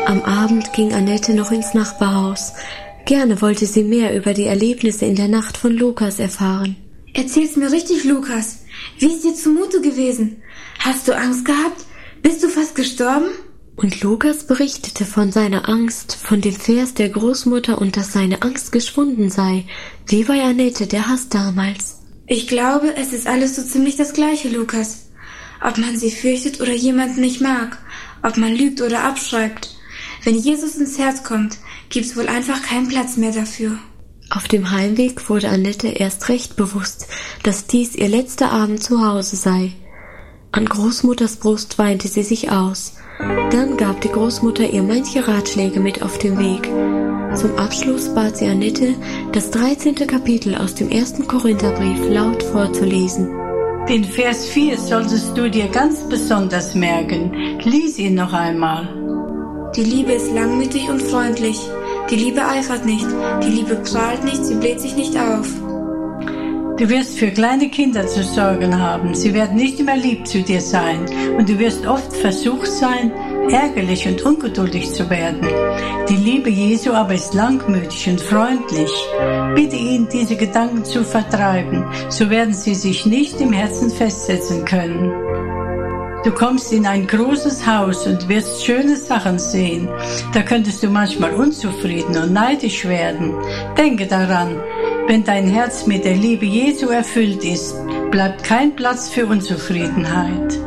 Am Abend ging Annette noch ins Nachbarhaus. Gerne wollte sie mehr über die Erlebnisse in der Nacht von Lukas erfahren. Erzähl's mir richtig, Lukas. Wie ist dir zumute gewesen? Hast du Angst gehabt? Bist du fast gestorben? Und Lukas berichtete von seiner Angst, von dem Vers der Großmutter und dass seine Angst geschwunden sei, wie bei Annette der Hass damals. Ich glaube, es ist alles so ziemlich das Gleiche, Lukas. Ob man sie fürchtet oder jemanden nicht mag, ob man lügt oder abschreibt. Wenn Jesus ins Herz kommt, gibt's wohl einfach keinen Platz mehr dafür. Auf dem Heimweg wurde Annette erst recht bewusst, dass dies ihr letzter Abend zu Hause sei. An Großmutters Brust weinte sie sich aus. Dann gab die Großmutter ihr manche Ratschläge mit auf den Weg. Zum Abschluss bat sie Annette, das 13. Kapitel aus dem 1. Korintherbrief laut vorzulesen. Den Vers 4 solltest du dir ganz besonders merken. Lies ihn noch einmal. Die Liebe ist langmütig und freundlich. Die Liebe eifert nicht. Die Liebe prahlt nicht, sie bläht sich nicht auf. Du wirst für kleine Kinder zu sorgen haben. Sie werden nicht immer lieb zu dir sein. Und du wirst oft versucht sein, ärgerlich und ungeduldig zu werden. Die Liebe Jesu aber ist langmütig und freundlich. Bitte ihn, diese Gedanken zu vertreiben. So werden sie sich nicht im Herzen festsetzen können. Du kommst in ein großes Haus und wirst schöne Sachen sehen. Da könntest du manchmal unzufrieden und neidisch werden. Denke daran, wenn dein Herz mit der Liebe Jesu erfüllt ist, bleibt kein Platz für Unzufriedenheit.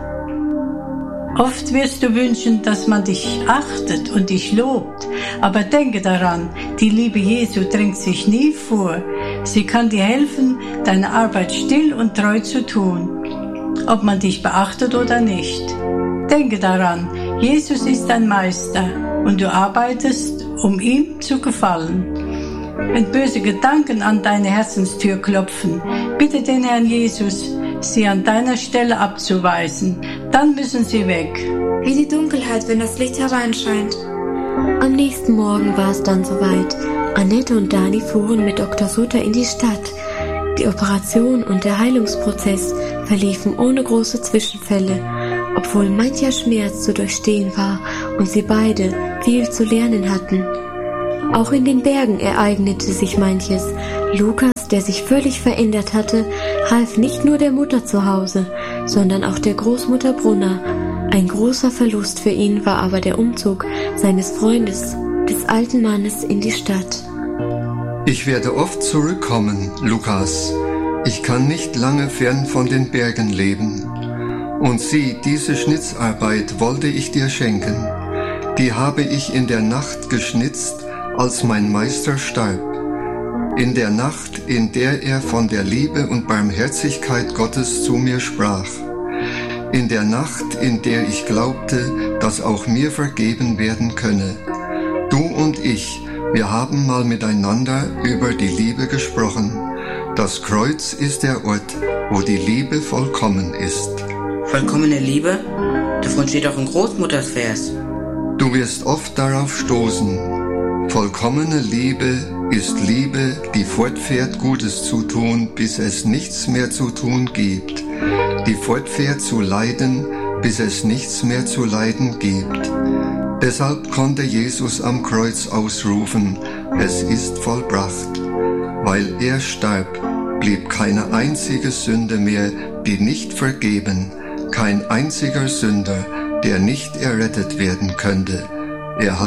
Oft wirst du wünschen, dass man dich achtet und dich lobt. Aber denke daran, die Liebe Jesu drängt sich nie vor. Sie kann dir helfen, deine Arbeit still und treu zu tun, ob man dich beachtet oder nicht. Denke daran, Jesus ist dein Meister und du arbeitest, um ihm zu gefallen. Wenn böse Gedanken an deine Herzenstür klopfen, bitte den Herrn Jesus, sie an deiner Stelle abzuweisen. Dann müssen sie weg. Wie die Dunkelheit, wenn das Licht hereinscheint. Am nächsten Morgen war es dann soweit. Annette und Dani fuhren mit Dr. Sutter in die Stadt. Die Operation und der Heilungsprozess verliefen ohne große Zwischenfälle, obwohl mancher Schmerz zu durchstehen war und sie beide viel zu lernen hatten. Auch in den Bergen ereignete sich manches. Lukas, der sich völlig verändert hatte, half nicht nur der Mutter zu Hause, sondern auch der Großmutter Brunner. Ein großer Verlust für ihn war aber der Umzug seines Freundes, des alten Mannes, in die Stadt. Ich werde oft zurückkommen, Lukas. Ich kann nicht lange fern von den Bergen leben. Und sieh, diese Schnitzarbeit wollte ich dir schenken. Die habe ich in der Nacht geschnitzt, als mein Meister starb. In der Nacht, in der er von der Liebe und Barmherzigkeit Gottes zu mir sprach. In der Nacht, in der ich glaubte, dass auch mir vergeben werden könne. Du und ich, wir haben mal miteinander über die Liebe gesprochen. Das Kreuz ist der Ort, wo die Liebe vollkommen ist. Vollkommene Liebe? Davon steht auch in Großmutters Vers. Du wirst oft darauf stoßen. Vollkommene Liebe ist Liebe, die fortfährt, Gutes zu tun, bis es nichts mehr zu tun gibt. Die fortfährt zu leiden, bis es nichts mehr zu leiden gibt. Deshalb konnte Jesus am Kreuz ausrufen, es ist vollbracht. Weil er starb, blieb keine einzige Sünde mehr, die nicht vergeben, kein einziger Sünder, der nicht errettet werden könnte. Er hat